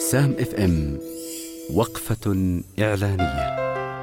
سام اف ام وقفة إعلانية.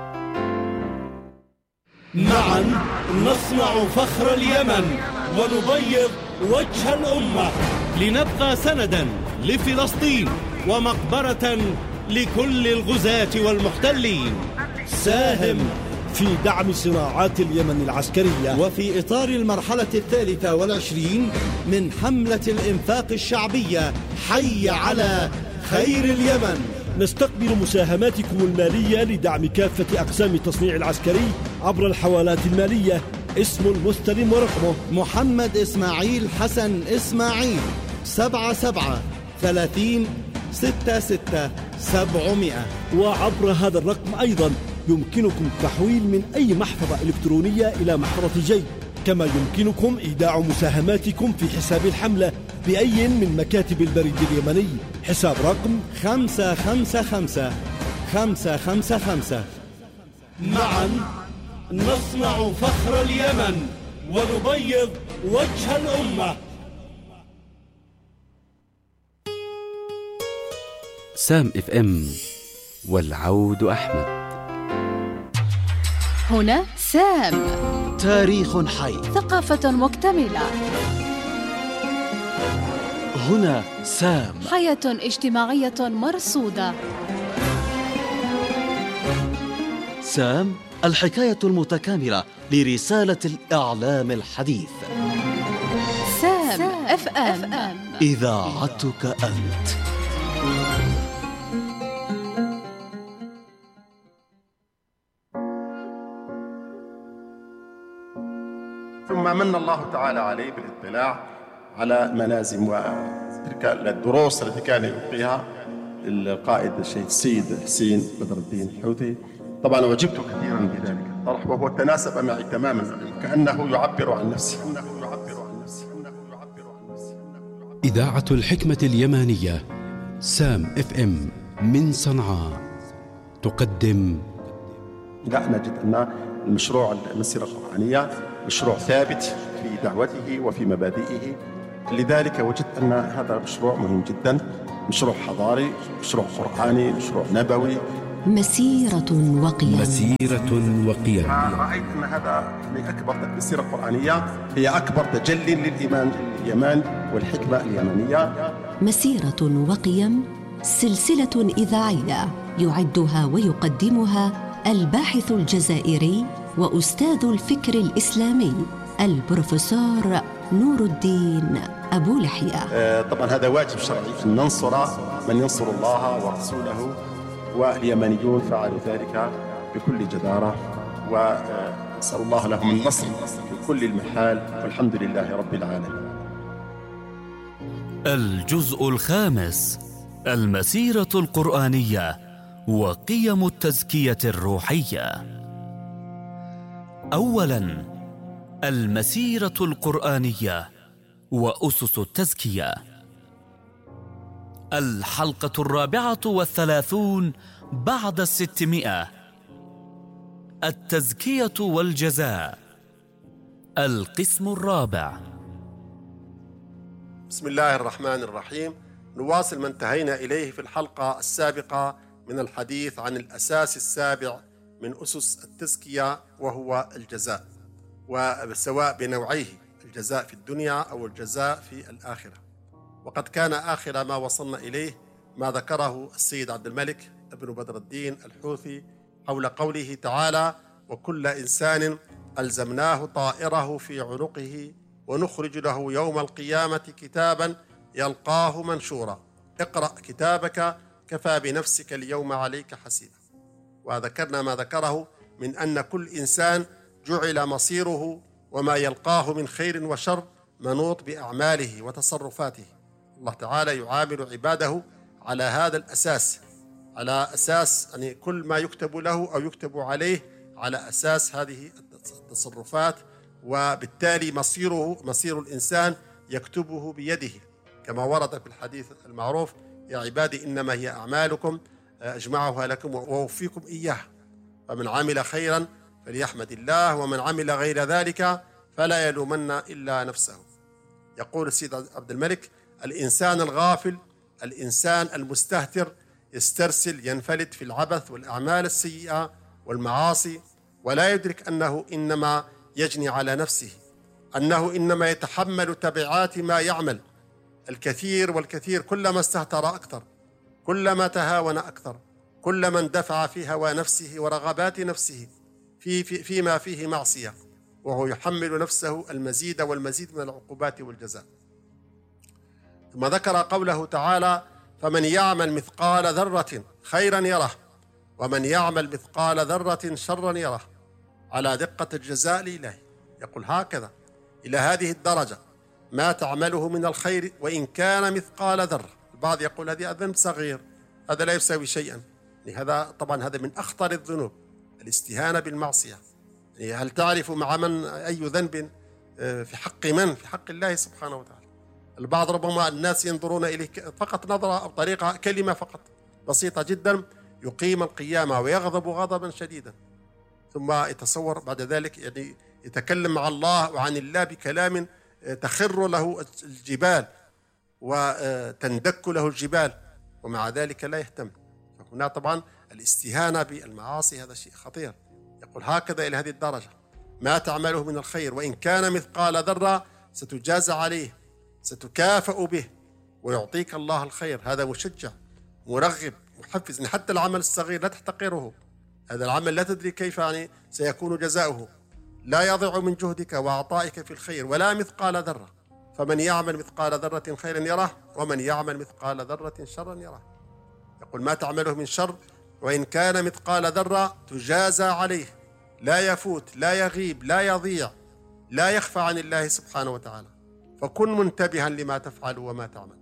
معا نصنع فخر اليمن ونبيض وجه الأمة، لنبقى سندا لفلسطين ومقبرة لكل الغزاة والمحتلين. ساهم في دعم صناعات اليمن العسكرية، وفي إطار المرحلة 23 من حملة الإنفاق الشعبية حي على خير اليمن. نستقبل مساهماتكم المالية لدعم كافة أقسام التصنيع العسكري عبر الحوالات المالية. اسم المستلم ورقمه: محمد إسماعيل حسن إسماعيل، 77 30 66 700. وعبر هذا الرقم أيضا يمكنكم التحويل من أي محفظة إلكترونية إلى محفظة جيب، كما يمكنكم إيداع مساهماتكم في حساب الحملة بأي من مكاتب البريد اليمني. حساب رقم 555 555. معا نصنع فخر اليمن ونبيض وجه الأمة. سام اف ام والعود أحمد. هنا سام، تاريخ حي، ثقافة مكتملة. هنا سام، حياة اجتماعية مرصودة. سام، الحكاية المتكاملة لرسالة الإعلام الحديث. سام اف ام، إذاعتك أنت. ثم من الله تعالى عليه بالاطلاع على منازم وتلك الدروس التي كان يلقيها القائد السيد حسين بدر الدين الحوثي. طبعا أعجبت كثيرا بذلك الطرح، وهو تناسب معي تماما، كأنه يعبر عن نفسه. إذاعة الحكمة اليمانية سام اف ام من صنعاء تقدم. لا، نجد أن المشروع المسيرة القرآنية مشروع ثابت في دعوته وفي مبادئه، لذلك وجدت أن هذا مشروع مهم جدا، مشروع حضاري، مشروع قرآني، مشروع نبوي، مسيرة وقيم. رأيت أن هذا أكبر المسيرة القرآنية هي أكبر تجلي للإيمان اليمن والحكمة اليمنية. مسيرة وقيم، سلسلة إذاعية يعدها ويقدمها الباحث الجزائري وأستاذ الفكر الإسلامي البروفيسور نور الدين أبو لحية. طبعا هذا واجب شرعي أن ننصر من ينصر الله ورسوله، واليمنيون فعلوا ذلك بكل جدارة، ونسأل الله لهم النصر في كل المحال، والحمد لله رب العالمين. الجزء الخامس: المسيرة القرآنية وقيم التزكية الروحية. أولاً، المسيرة القرآنية وأسس التزكية. الحلقة 34 بعد 600. التزكية والجزاء، القسم الرابع. بسم الله الرحمن الرحيم. نواصل ما انتهينا إليه في الحلقة السابقة من الحديث عن الأساس السابع من أسس التزكية، وهو الجزاء، وسواء بنوعيه، الجزاء في الدنيا أو الجزاء في الآخرة. وقد كان آخر ما وصلنا إليه ما ذكره السيد عبد الملك ابن بدر الدين الحوثي حول قوله تعالى: وكل إنسان ألزمناه طائره في عنقه ونخرج له يوم القيامة كتابا يلقاه منشورا اقرأ كتابك كفى بنفسك اليوم عليك حسيبا. وذكرنا ما ذكره من أن كل إنسان جعل مصيره وما يلقاه من خير وشر منوط بأعماله وتصرفاته. الله تعالى يعامل عباده على هذا الأساس، على أساس يعني كل ما يكتب له أو يكتب عليه على أساس هذه التصرفات، وبالتالي مصير الإنسان يكتبه بيده، كما ورد في الحديث المعروف: يا عبادي إنما هي أعمالكم أجمعها لكم وأوفيكم إياها، فمن عمل خيرا فليحمد الله، ومن عمل غير ذلك فلا يلومن إلا نفسه. يقول السيد عبد الملك: الإنسان الغافل الإنسان المستهتر يسترسل ينفلت في العبث والأعمال السيئة والمعاصي، ولا يدرك أنه إنما يجني على نفسه، أنه إنما يتحمل تبعات ما يعمل. الكثير والكثير كلما استهتر أكثر، كلما تهاون أكثر، كلما اندفع في هوى نفسه ورغبات نفسه فيما فيه معصية، وهو يحمل نفسه المزيد والمزيد من العقوبات والجزاء. ثم ذكر قوله تعالى: فمن يعمل مثقال ذرة خيرا يره ومن يعمل مثقال ذرة شرا يره، على دقة الجزاء الإلهي. يقول هكذا إلى هذه الدرجة ما تعمله من الخير وإن كان مثقال ذرة. البعض يقول هذا ذنب صغير، هذا لا يساوي شيئا. هذا طبعا هذا من أخطر الذنوب، الاستهانة بالمعصية. هل تعرف مع من أي ذنب في حق من؟ في حق الله سبحانه وتعالى. البعض ربما الناس ينظرون إليه فقط نظرة أو طريقة كلمة فقط بسيطة جدا يقيم القيامة ويغضب غضبا شديدا، ثم يتصور بعد ذلك يعني يتكلم مع الله وعن الله بكلام تخر له الجبال وتندك له الجبال، ومع ذلك لا يهتم. فهنا طبعا الاستهانة بالمعاصي هذا شيء خطير. يقول هكذا إلى هذه الدرجة ما تعمله من الخير وإن كان مثقال ذرة ستجازى عليه، ستكافأ به ويعطيك الله الخير. هذا مشجع مرغب محفز، حتى العمل الصغير لا تحتقره. هذا العمل لا تدري كيف يعني سيكون جزاؤه، لا يضيع من جهدك وعطائك في الخير ولا مثقال ذرة. فمن يعمل مثقال ذرة خيرا يره ومن يعمل مثقال ذرة شرا يره. يقول ما تعمله من شر وإن كان مثقال ذرة تجازى عليه، لا يفوت، لا يغيب، لا يضيع، لا يخفى عن الله سبحانه وتعالى. فكن منتبها لما تفعل وما تعمل.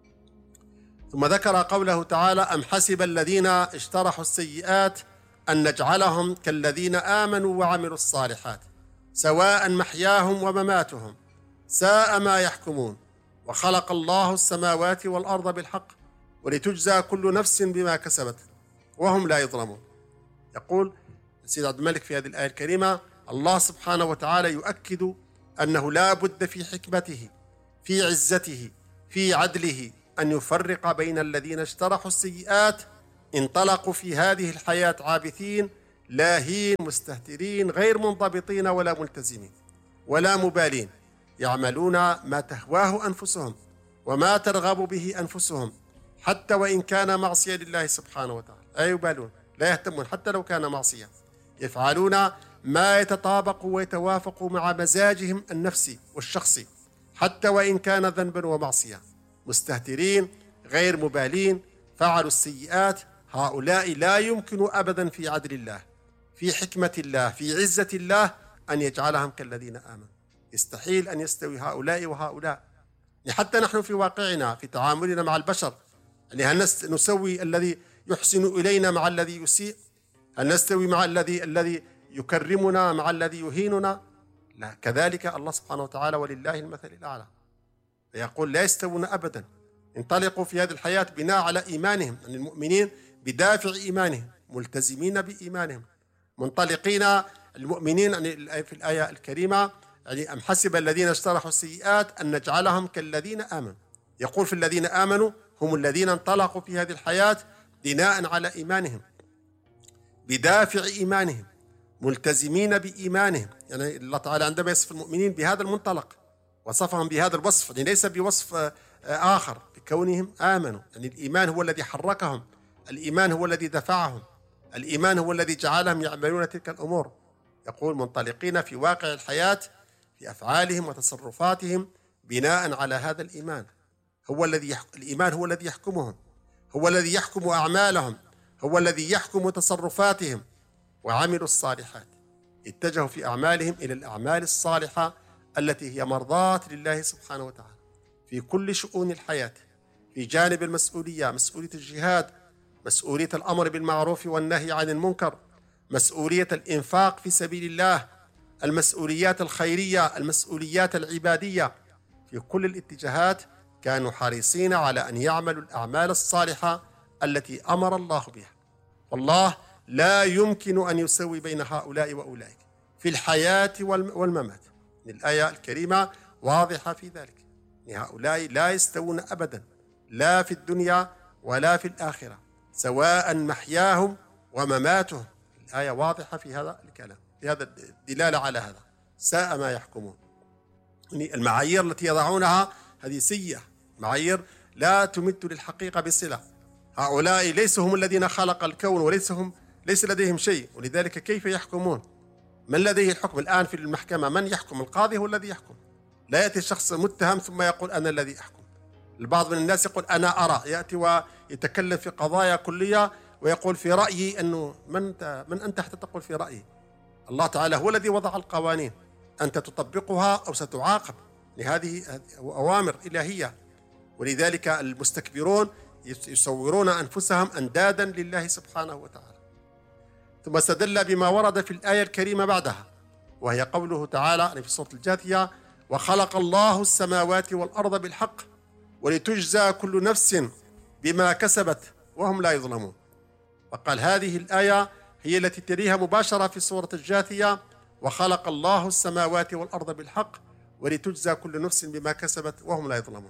ثم ذكر قوله تعالى: أم حسب الذين اجترحوا السيئات أن نجعلهم كالذين آمنوا وعملوا الصالحات سواء محياهم ومماتهم ساء ما يحكمون وخلق الله السماوات والأرض بالحق ولتجزى كل نفس بما كسبت وهم لا يظلمون. يقول السيد عبد الملك في هذه الآية الكريمة الله سبحانه وتعالى يؤكد أنه لا بد في حكمته، في عزته، في عدله أن يفرق بين الذين اجترحوا السيئات انطلقوا في هذه الحياة عابثين لاهين مستهترين غير منضبطين ولا ملتزمين ولا مبالين، يعملون ما تهواه أنفسهم وما ترغب به أنفسهم حتى وإن كان معصية لله سبحانه وتعالى، لا يبالون، لا يهتمون حتى لو كان معصية، يفعلون ما يتطابق ويتوافق مع مزاجهم النفسي والشخصي حتى وإن كان ذنبا ومعصية، مستهترين غير مبالين، فعلوا السيئات. هؤلاء لا يمكن أبدا في عدل الله، في حكمة الله، في عزة الله أن يجعلهم كالذين آمنوا. يستحيل أن يستوي هؤلاء وهؤلاء. حتى نحن في واقعنا في تعاملنا مع البشر، هل نسوي الذي يحسن إلينا مع الذي يسيء؟ هل نستوي مع الذي يكرمنا مع الذي يهيننا؟ لا. كذلك الله سبحانه وتعالى ولله المثل الأعلى، يقول لا يستوون أبدا. انطلقوا في هذه الحياة بناء على إيمانهم، أن المؤمنين بدافع إيمانهم ملتزمين بإيمانهم منطلقين. المؤمنين في الآية الكريمة يعني أم حسب الذين اجترحوا السيئات أن نجعلهم كالذين آمنوا. يقول في الذين آمنوا هم الذين انطلقوا في هذه الحياة بناء على إيمانهم بدافع إيمانهم ملتزمين بإيمانهم. يعني الله تعالى عندما يصف المؤمنين بهذا المنطلق وصفهم بهذا الوصف، يعني ليس بوصف آخر، بكونهم آمنوا. يعني الإيمان هو الذي حركهم، الإيمان هو الذي دفعهم، الإيمان هو الذي جعلهم يعملون تلك الأمور. يقول منطلقين في واقع الحياة في أفعالهم وتصرفاتهم بناء على هذا الإيمان. الإيمان هو الذي يحكمهم، هو الذي يحكم أعمالهم، هو الذي يحكم تصرفاتهم. وعملوا الصالحات، اتجهوا في أعمالهم إلى الأعمال الصالحة التي هي مرضاة لله سبحانه وتعالى في كل شؤون الحياة، في جانب المسؤولية، مسؤولية الجهاد، مسؤولية الأمر بالمعروف والنهي عن المنكر، مسؤولية الإنفاق في سبيل الله، المسؤوليات الخيرية، المسؤوليات العبادية. في كل الاتجاهات كانوا حريصين على أن يعملوا الأعمال الصالحة التي أمر الله بها. والله لا يمكن أن يسوي بين هؤلاء وأولئك في الحياة والممات. الآية الكريمة واضحة في ذلك، هؤلاء لا يستوون أبدا، لا في الدنيا ولا في الآخرة، سواء محياهم ومماتهم. الآية واضحة في هذا الكلام، في هذا الدلالة على هذا. ساء ما يحكمون. المعايير التي يضعونها هذه سيئة، معايير لا تمت للحقيقة بصلة. هؤلاء ليسوا هم الذين خلق الكون، ليس لديهم شيء، ولذلك كيف يحكمون؟ من لديه الحكم الآن في المحكمة؟ من يحكم؟ القاضي هو الذي يحكم. لا يأتي شخص متهم ثم يقول أنا الذي أحكم. البعض من الناس يقول أنا أرى، يأتي ويتكلم في قضايا كلية ويقول في رأيي. أنه من أنت حتى تقول في رأيي؟ الله تعالى هو الذي وضع القوانين، أنت تطبقها أو ستعاقب. لهذه أوامر إلهية، ولذلك المستكبرون يصورون أنفسهم أندادا لله سبحانه وتعالى. ثم استدل بما ورد في الآية الكريمة بعدها، وهي قوله تعالى في سورة الجاثية: وخلق الله السماوات والأرض بالحق ولتجزى كل نفس بما كسبت وهم لا يظلمون. فقال هذه الآية هي التي تليها مباشرة في سورة الجاثية: وخلق الله السماوات والأرض بالحق ولتجزى كل نفس بما كسبت وهم لا يظلمون.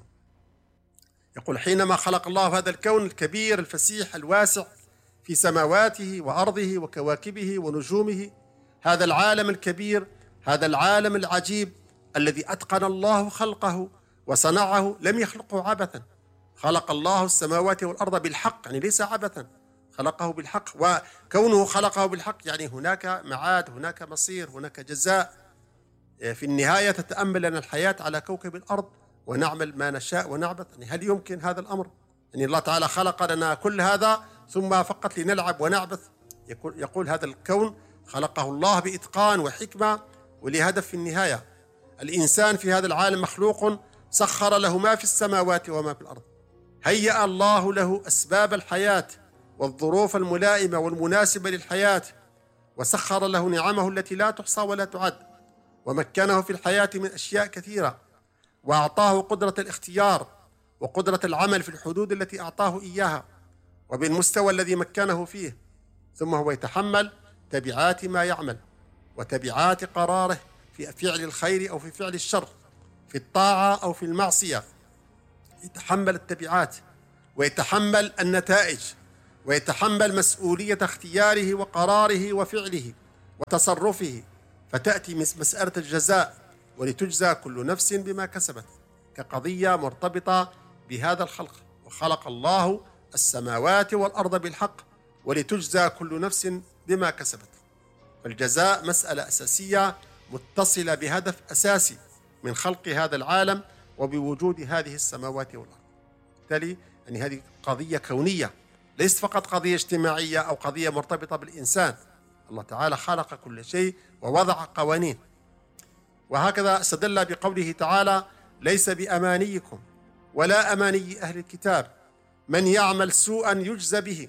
يقول حينما خلق الله هذا الكون الكبير الفسيح الواسع في سماواته وأرضه وكواكبه ونجومه، هذا العالم الكبير، هذا العالم العجيب الذي أتقن الله خلقه وصنعه، لم يخلقه عبثا. خلق الله السماوات والأرض بالحق، يعني ليس عبثا، خلقه بالحق. وكونه خلقه بالحق يعني هناك معاد، هناك مصير، هناك جزاء. في النهاية تتأمل لنا الحياة على كوكب الأرض ونعمل ما نشاء ونعبث. يعني هل يمكن هذا الأمر؟ يعني الله تعالى خلق لنا كل هذا ثم فقط لنلعب ونعبث؟ يقول هذا الكون خلقه الله بإتقان وحكمة ولهدف في النهاية. الإنسان في هذا العالم مخلوق سخر له ما في السماوات وما في الأرض، هيأ الله له أسباب الحياة والظروف الملائمة والمناسبة للحياة، وسخر له نعمه التي لا تحصى ولا تعد، ومكنه في الحياة من أشياء كثيرة، وأعطاه قدرة الاختيار وقدرة العمل في الحدود التي أعطاه إياها وبالمستوى الذي مكنه فيه. ثم هو يتحمل تبعات ما يعمل وتبعات قراره في فعل الخير أو في فعل الشر، في الطاعة أو في المعصية. يتحمل التبعات ويتحمل النتائج ويتحمل مسؤولية اختياره وقراره وفعله وتصرفه. فتأتي مسألة الجزاء: ولتجزى كل نفس بما كسبت، كقضية مرتبطة بهذا الخلق. وخلق الله السماوات والأرض بالحق ولتجزى كل نفس بما كسبت. فالجزاء مسألة أساسية متصلة بهدف أساسي من خلق هذا العالم وبوجود هذه السماوات والأرض. بالتالي يعني هذه قضية كونية، ليست فقط قضية اجتماعية أو قضية مرتبطة بالإنسان. الله تعالى خلق كل شيء ووضع قوانين. وهكذا استدل بقوله تعالى: ليس بأمانيكم ولا أماني أهل الكتاب، من يعمل سوءا يجزى به.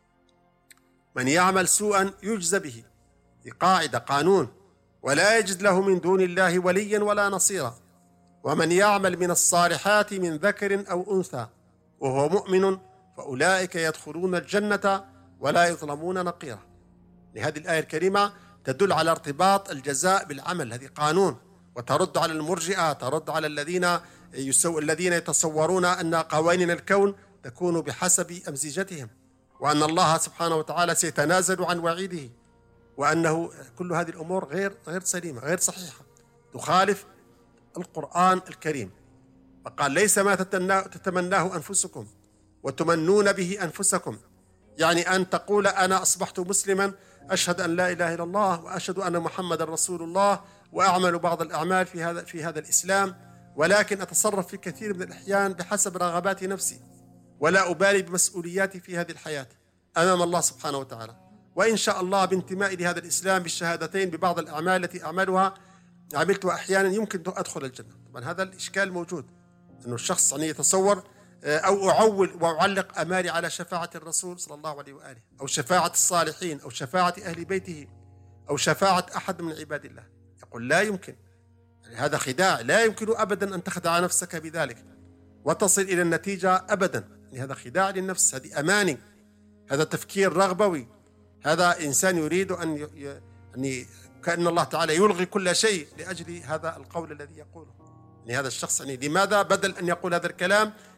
من يعمل سوءا يجزى به، دي قاعدة، قانون، ولا يجد له من دون الله وليا ولا نصيرا. ومن يعمل من الصالحات من ذكر أو أنثى وهو مؤمن فأولئك يدخلون الجنة ولا يظلمون نقيرا. لهذه الآية الكريمة تدل على ارتباط الجزاء بالعمل، هذه قانون، وترد على المرجئة، ترد على الذين يتصورون أن قوانين الكون تكون بحسب أمزجتهم، وأن الله سبحانه وتعالى سيتنازل عن وعيده، وأنه كل هذه الأمور غير سليمة، غير صحيحة، تخالف القرآن الكريم. فقال: ليس ما تتمناه أنفسكم وتمنون به أنفسكم، يعني أن تقول أنا أصبحت مسلما، أشهد أن لا إله إلا الله وأشهد أن محمد رسول الله، وأعمل بعض الأعمال في هذا الإسلام، ولكن أتصرف في كثير من الأحيان بحسب رغبات نفسي، ولا أبالي بمسؤولياتي في هذه الحياة أمام الله سبحانه وتعالى، وإن شاء الله بانتمائي لهذا الإسلام بالشهادتين ببعض الأعمال التي أعملها عملتها أحيانا يمكن أدخل الجنة. طبعا هذا الإشكال موجود، أنه الشخص يعني يتصور أو أعول وأعلق أمالي على شفاعة الرسول صلى الله عليه وآله، أو شفاعة الصالحين، أو شفاعة أهل بيته، أو شفاعة أحد من عباد الله. يقول لا يمكن، يعني هذا خداع، لا يمكن أبدا أن تخدع نفسك بذلك وتصل إلى النتيجة أبدا. يعني هذا خداع للنفس، هذه أماني، هذا تفكير رغبوي، هذا إنسان يريد أن يعني كأن الله تعالى يلغي كل شيء لأجل هذا القول الذي يقوله. يعني هذا الشخص يعني لماذا بدل أن يقول هذا الكلام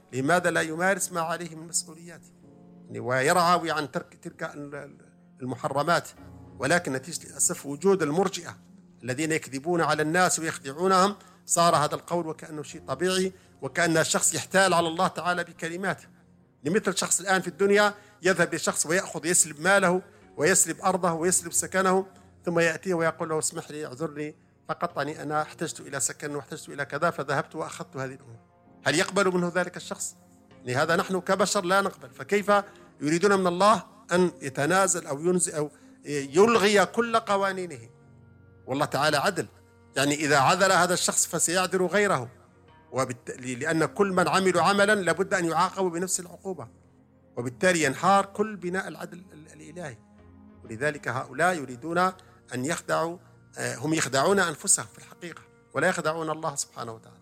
لماذا لا يمارس ما عليه من مسؤوليات ويرعى عن تلك المحرمات؟ ولكن نتيجة للأسف وجود المرجئة الذين يكذبون على الناس ويخدعونهم، صار هذا القول وكأنه شيء طبيعي، وكأن الشخص يحتال على الله تعالى بكلمات. لمثل شخص الآن في الدنيا يذهب لشخص ويأخذ يسلب ماله ويسلب أرضه ويسلب سكنه، ثم يأتيه ويقول له اسمح لي اعذرني فقط أنا احتجت إلى سكن واحتجت إلى كذا فذهبت وأخذت هذه الأمور. هل يقبل منه ذلك الشخص؟ لهذا نحن كبشر لا نقبل. فكيف يريدون من الله أن يتنازل أو ينزل أو يلغي كل قوانينه؟ والله تعالى عدل، يعني إذا عذر هذا الشخص فسيعذر غيره، لأن كل من عملوا عملا لابد أن يعاقبوا بنفس العقوبة، وبالتالي ينهار كل بناء العدل الإلهي. ولذلك هؤلاء يريدون أن يخدعوا، هم يخدعون أنفسهم في الحقيقة ولا يخدعون الله سبحانه وتعالى.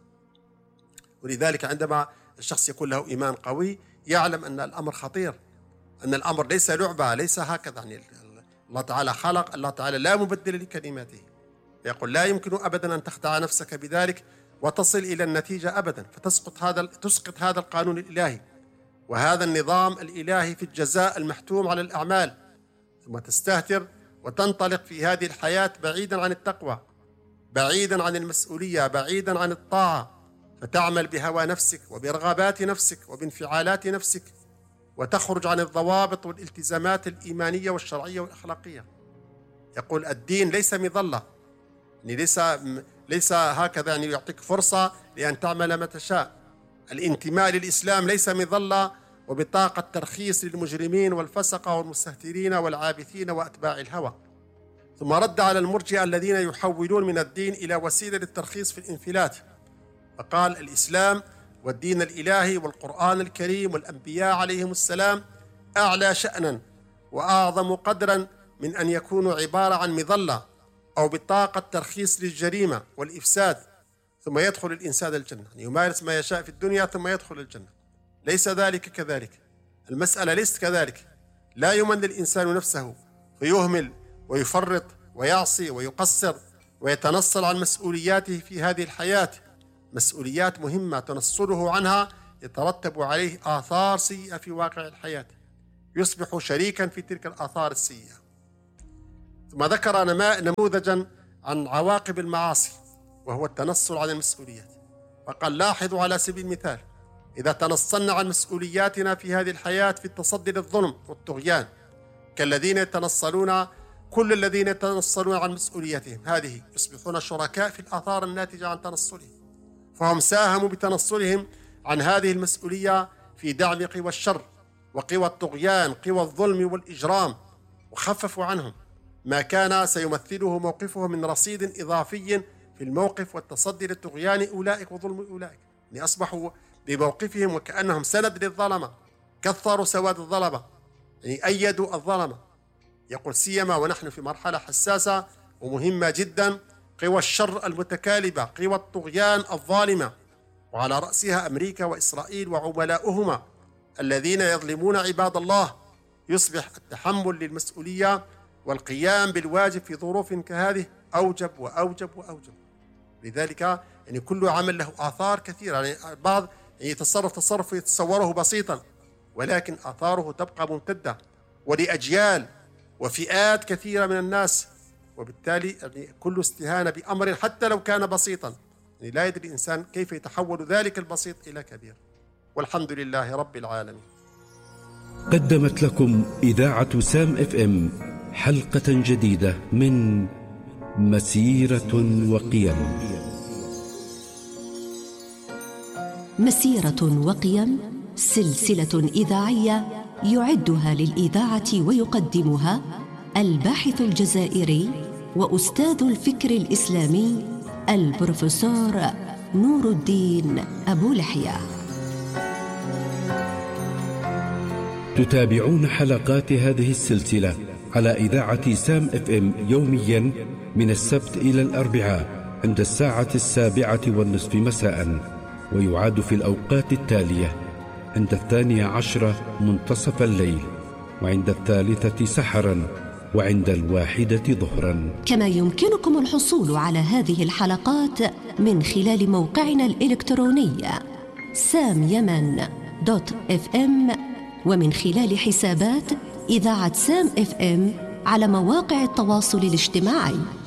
ولذلك عندما الشخص يكون له إيمان قوي يعلم أن الأمر خطير، أن الأمر ليس لعبة، ليس هكذا. يعني الله تعالى خلق، الله تعالى لا مبدل لكلماته، يقول لا يمكن أبدا أن تخدع نفسك بذلك وتصل إلى النتيجة أبدا، فتسقط هذا القانون الإلهي وهذا النظام الإلهي في الجزاء المحتوم على الأعمال، ثم تستهتر وتنطلق في هذه الحياة بعيدا عن التقوى، بعيدا عن المسؤولية، بعيدا عن الطاعة، فتعمل بهوى نفسك وبرغبات نفسك وبانفعالات نفسك، وتخرج عن الضوابط والالتزامات الإيمانية والشرعية والأخلاقية. يقول الدين ليس مظلة، يعني ليس هكذا يعني يعطيك فرصة لأن تعمل ما تشاء. الانتماء للإسلام ليس مظلة وبطاقة ترخيص للمجرمين والفسقة والمستهترين والعابثين وأتباع الهوى. ثم رد على المرجئة الذين يحولون من الدين إلى وسيلة للترخيص في الانفلات، فقال الإسلام والدين الإلهي والقرآن الكريم والأنبياء عليهم السلام أعلى شأنا وأعظم قدرا من أن يكونوا عبارة عن مظلة أو بطاقة ترخيص للجريمة والإفساد ثم يدخل الإنسان الجنة، يعني يمارس ما يشاء في الدنيا ثم يدخل الجنة. ليس ذلك كذلك، المسألة ليست كذلك. لا يمن الإنسان نفسه فيهمل ويفرط ويعصي ويقصر ويتنصل عن مسؤولياته في هذه الحياة، مسؤوليات مهمة تنصله عنها يترتب عليه آثار سيئة في واقع الحياة، يصبح شريكا في تلك الآثار السيئة. ثم ذكر نموذجا عن عواقب المعاصي وهو التنصل عن المسؤوليات، فقال لاحظوا على سبيل المثال إذا تنصلنا عن مسؤولياتنا في هذه الحياة في التصدي للظلم والطغيان كالذين يتنصلون، كل الذين يتنصلون عن مسؤولياتهم هذه يصبحون شركاء في الآثار الناتجة عن تنصلهم، فهم ساهموا بتنصلهم عن هذه المسؤولية في دعم قوى الشر وقوى الطغيان، قوى الظلم والإجرام، وخففوا عنهم ما كان سيمثله موقفهم من رصيد إضافي في الموقف والتصدي للطغيان أولئك وظلم أولئك، يعني أصبحوا بموقفهم وكأنهم سند للظلمة، كثروا سواد الظلمة، يعني أيدوا الظلمة. يقول سيما ونحن في مرحلة حساسة ومهمة جدا، قوى الشر المتكالبة، قوى الطغيان الظالمة، وعلى رأسها أمريكا وإسرائيل وعملاؤهما الذين يظلمون عباد الله، يصبح التحمل للمسؤولية والقيام بالواجب في ظروف كهذه أوجب وأوجب وأوجب. لذلك يعني كل عمل له آثار كثيرة، يعني بعض تصرف يتصوره بسيطا ولكن آثاره تبقى ممتدة ولأجيال وفئات كثيرة من الناس، وبالتالي يعني كل استهانة بأمر حتى لو كان بسيطا يعني لا يدري الإنسان كيف يتحول ذلك البسيط إلى كبير. والحمد لله رب العالمين. قدمت لكم إذاعة سام FM حلقة جديدة من مسيرة وقيم. مسيرة وقيم سلسلة إذاعية يعدها للإذاعة ويقدمها الباحث الجزائري وأستاذ الفكر الإسلامي البروفيسور نور الدين أبو لحية. تتابعون حلقات هذه السلسلة على إذاعة سام FM يوميا من السبت إلى الأربعاء عند 7:15 مساء، ويعاد في الأوقات التالية عند 12 منتصف الليل، وعند 3 سحرا، وعند 1 ظهرا. كما يمكنكم الحصول على هذه الحلقات من خلال موقعنا الإلكتروني samyaman.fm، ومن خلال حسابات إذاعة سام FM على مواقع التواصل الاجتماعي.